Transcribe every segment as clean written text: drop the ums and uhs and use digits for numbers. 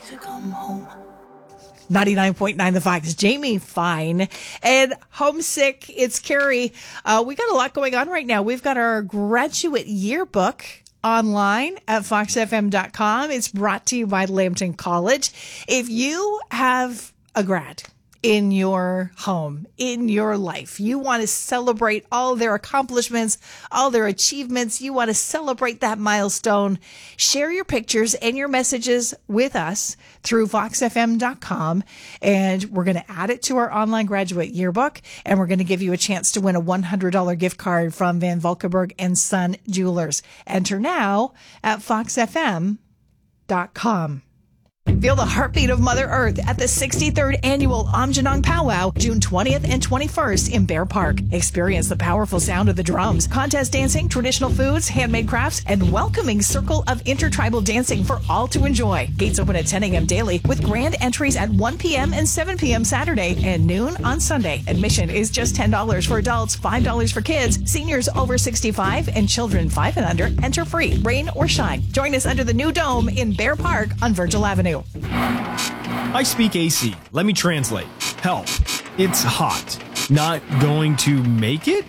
to come home. 99.9 The Fox, Jamie Fine, and Homesick, it's Carrie. We got a lot going on right now. We've got our graduate yearbook online at foxfm.com. It's brought to you by Lambton College. If you have a grad in your home, in your life, you want to celebrate all their accomplishments, all their achievements, you want to celebrate that milestone, share your pictures and your messages with us through foxfm.com, and we're going to add it to our online graduate yearbook, and we're going to give you a chance to win a $100 gift card from Van Valkenburg and Son Jewelers. Enter now at foxfm.com. Feel the heartbeat of Mother Earth at the 63rd Annual Amjanong Powwow, June 20th and 21st in Bear Park. Experience the powerful sound of the drums, contest dancing, traditional foods, handmade crafts, and welcoming circle of intertribal dancing for all to enjoy. Gates open at 10 a.m. daily with grand entries at 1 p.m. and 7 p.m. Saturday and noon on Sunday. Admission is just $10 for adults, $5 for kids, seniors over 65, and children 5 and under enter free, rain or shine. Join us under the new dome in Bear Park on Virgil Avenue. I speak AC. Let me translate. Help. It's hot. Not going to make it?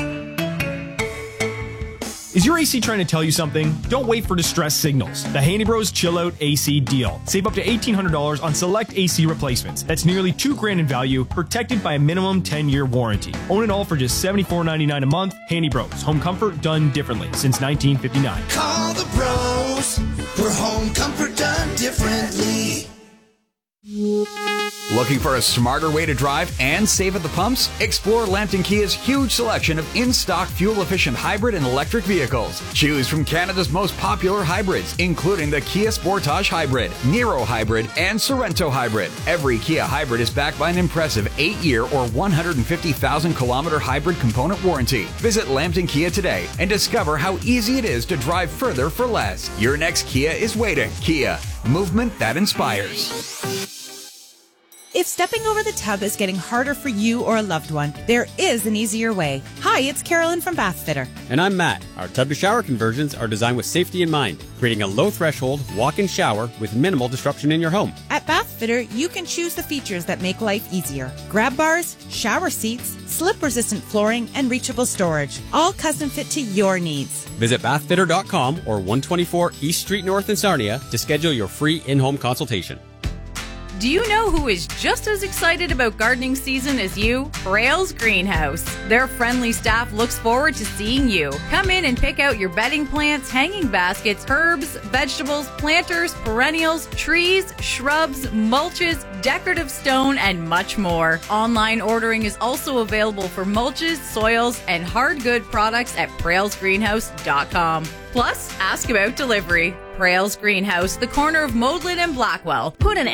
Is your AC trying to tell you something? Don't wait for distress signals. The Handy Bros Chill Out AC deal. Save up to $1,800 on select AC replacements. That's nearly $2,000 in value, protected by a minimum 10-year warranty. Own it all for just $74.99 a month. Handy Bros. Home comfort done differently since 1959. Call the pros for home comfort done differently. Looking for a smarter way to drive and save at the pumps? Explore Lambton Kia's huge selection of in-stock fuel-efficient hybrid and electric vehicles. Choose from Canada's most popular hybrids, including the Kia Sportage Hybrid, Niro Hybrid, and Sorento Hybrid. Every Kia hybrid is backed by an impressive 8-year or 150,000-kilometer hybrid component warranty. Visit Lambton Kia today and discover how easy it is to drive further for less. Your next Kia is waiting. Kia, movement that inspires. If stepping over the tub is getting harder for you or a loved one, there is an easier way. Hi, it's Carolyn from Bath Fitter. And I'm Matt. Our tub-to-shower conversions are designed with safety in mind, creating a low-threshold walk-in shower with minimal disruption in your home. At Bath Fitter, you can choose the features that make life easier. Grab bars, shower seats, slip-resistant flooring, and reachable storage. All custom fit to your needs. Visit bathfitter.com or 124 East Street North in Sarnia to schedule your free in-home consultation. Do you know who is just as excited about gardening season as you? Praile's Greenhouse. Their friendly staff looks forward to seeing you. Come in and pick out your bedding plants, hanging baskets, herbs, vegetables, planters, perennials, trees, shrubs, mulches, decorative stone, and much more. Online ordering is also available for mulches, soils, and hard good products at prailsgreenhouse.com. Plus, ask about delivery. Praile's Greenhouse, the corner of Modlin and Blackwell. Put an